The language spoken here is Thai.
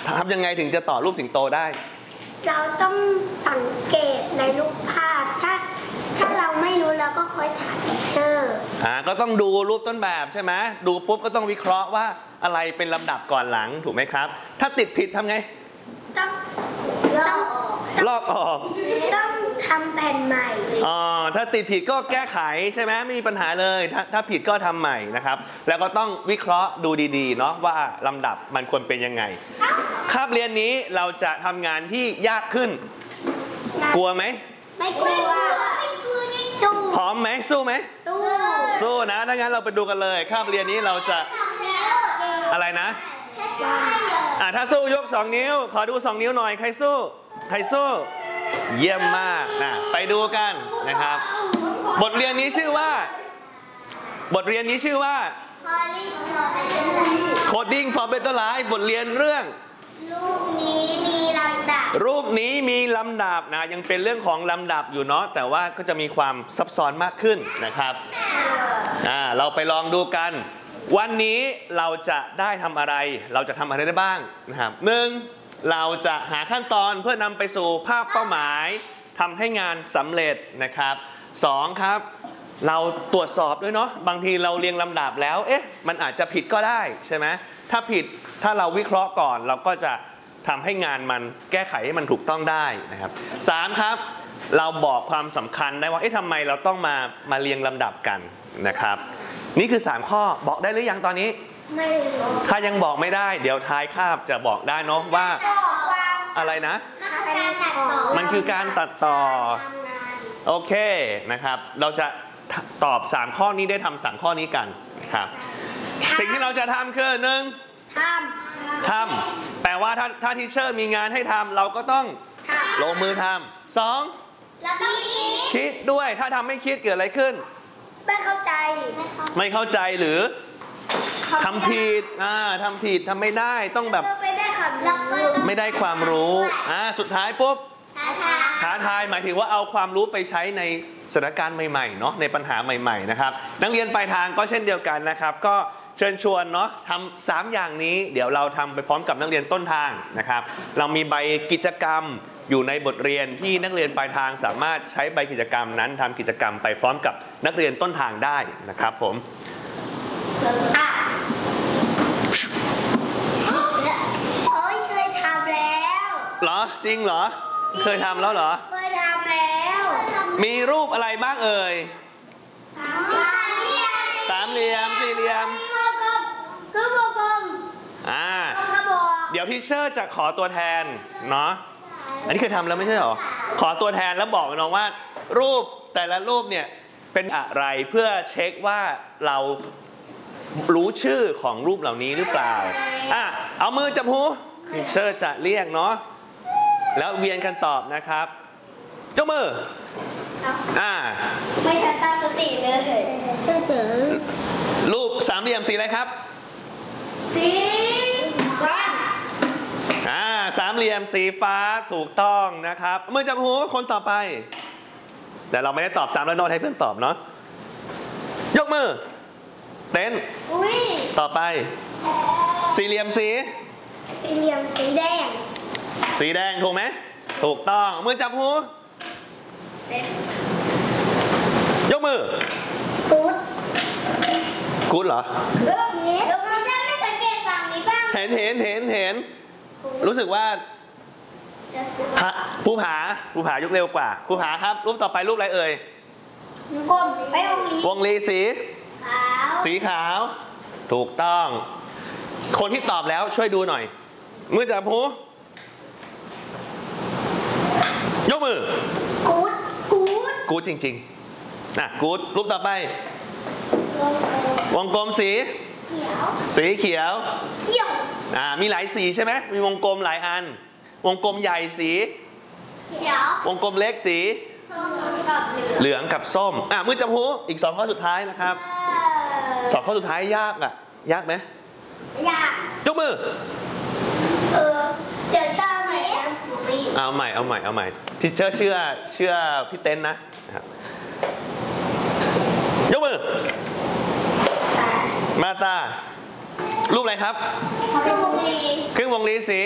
ทำยังไงถึงจะต่อรูปสิงโตได้เราต้องสังเกตในรูปภาพถ้าเราไม่รู้เราก็ค่อยถามทีเชอร์ก็ต้องดูรูปต้นแบบใช่ไหมดูปุ๊บก็ต้องวิเคราะห์ว่าอะไรเป็นลำดับก่อนหลังถูกไหมครับถ้าติดผิดทำไงต้องลอกออกต้องทำแผ่นใหม่ถ้าติดผิดก็แก้ไขใช่ไหมไม่มีปัญหาเลยถ้าผิดก็ทำใหม่นะครับแล้วก็ต้องวิเคราะห์ดูดีๆเนาะว่าลำดับมันควรเป็นยังไงคาบเรียนนี้เราจะทำงานที่ยากขึ้นกลัวไหมไม่กลัวพร้อมไหมสู้ไหมสู้นะถ้างั้นเราไปดูกันเลยคาบเรียนนี้เราจะอะไรนะถ้าสู้ยก2นิ้วขอดู2นิ้วหน่อยใครสู้เยี่ยมมากไปดูกันนะครับบทเรียนนี้ชื่อว่า Coding for Better Life บทเรียนเรื่องรูปนี้มีลำดับนะยังเป็นเรื่องของลำดับอยู่เนาะแต่ว่าก็จะมีความซับซ้อนมากขึ้นนะครับเราไปลองดูกันวันนี้เราจะได้ทำอะไรเราจะทำอะไรได้บ้างนะครับ1เราจะหาขั้นตอนเพื่อนำไปสู่ภาพเป้าหมายทำให้งานสำเร็จนะครับ2ครับเราตรวจสอบด้วยเนาะบางทีเราเรียงลำดับแล้วมันอาจจะผิดก็ได้ใช่ไหมถ้าผิดถ้าเราวิเคราะห์ก่อนเราก็จะทำให้งานมันแก้ไขให้มันถูกต้องได้นะครับ3ครับเราบอกความสำคัญได้ว่าทำไมเราต้องมาเรียงลำดับกันนะครับนี่คือ3ข้อบอกได้หรือยังตอนนี้ไม่ถ้ายังบอกไม่ได้เดี๋ยวท้ายคาบจะบอกได้เนาะว่าอะไรนะมันคือการตัดต่อโอเคนะครับเราจะตอบ3ข้อนี้ได้ทำ3ข้อนี้กันนะครับสิ่งที่เราจะทำคือทำแปลว่าถ้าทีเชอร์มีงานให้ทำเราก็ต้องลงมือทำ2คิดด้วยถ้าทำไม่คิดเกิดอะไรขึ้นไม่เข้าใจหรือทำผิดทำไม่ได้ต้องแบบไม่ได้ความรู้สุดท้ายปุ๊บท้าทายหมายถึงว่าเอาความรู้ไปใช้ในสถานการณ์ใหม่ๆเนาะในปัญหาใหม่ๆนะครับนักเรียนปลายทางก็เช่นเดียวกันนะครับก็เชิญชวนเนาะทำ3อย่างนี้เดี๋ยวเราทำไปพร้อมกับนักเรียนต้นทางนะครับเรามีใบกิจกรรมอยู่ในบทเรียนที่นักเรียนปลายทางสามารถใช้ใบกิจกรรมนั้นทำกิจกรรมไปพร้อมกับนักเรียนต้นทางได้นะครับผมเคยทำแล้วเหรอจริงเหรอเคยทำแล้วเหรอเคยทำแล้วมีรูปอะไรบ้างเอ่ยสามเหลี่ยมสี่เหลี่ยมคือวงกลมเดี๋ยวทีเชอร์จะขอตัวแทนเนาะอันนี้เคยทำแล้วไม่ใช่หรอขอตัวแทนแล้วบอกน้องว่ารูปแต่ละรูปเนี่ยเป็นอะไรเพื่อเช็คว่าเรารู้ชื่อของรูปเหล่านี้หรือเปล่าเอามือจับหูทีเชอร์จะเรียกเนาะแล้วเวียนกันตอบนะครับยกมือไม่ทันตั้งสติเลยรูปสามเหลี่ยมสีอะไรครับสีฟ้าสามเหลี่ยมสีฟ้าถูกต้องนะครับมือจับหูคนต่อไปแต่เราไม่ได้ตอบ3แล้วโน้ตให้เพื่อนตอบเนาะยกมือเต้นต่อไปสี่เหลี่ยมสีแดงถูกไหมถูกต้องมือจับหูยกมือกู๊ดเหรอไม่สังเกตฝั่งนี้บ้างเห็นรู้สึกว่าภูผายกเร็วกว่าภูผาครับรูปต่อไปรูปอะไรเอ่ยวงลีสีขาวถูกต้องคนที่ตอบแล้วช่วยดูหน่อยมือจับหูยกมือกู๊ดจริงๆกู๊ดรูปต่อไปวงกลมสีเขียวมีหลายสีใช่ไหมมีวงกลมหลายอันวงกลมใหญ่สีเขียววงกลมเล็กสีเหลืองกับส้มมือจับหูอีก2ข้อสุดท้ายนะครับ2ข้อสุดท้ายยากไหมยากยกมือเดี๋ยวเชื่อใหม่เอาใหม่ที่เชื่อพี่เต้นนะยกมือมาตารูปอะไรครับครึ่งวงรีสี